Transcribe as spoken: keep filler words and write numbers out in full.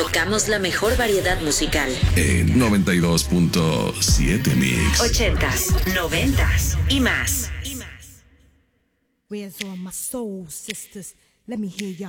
tocamos la mejor variedad musical. En noventa y dos punto siete Mix. Ochentas, noventas y más. Where's all my soul sisters? Let me hear y'all